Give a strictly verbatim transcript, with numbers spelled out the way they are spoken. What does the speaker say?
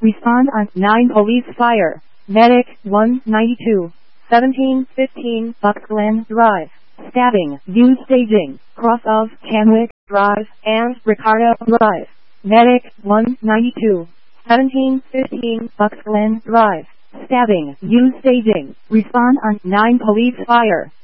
Respond on nine Police Fire. Medic one ninety-two. seventeen fifteen Bucks Glen Drive. Stabbing. View staging. Cross of Canwick Drive and Ricardo Drive. Medic one ninety-two. seventeen fifteen Bucks Glen Drive. Stabbing. View staging. Respond on nine Police Fire.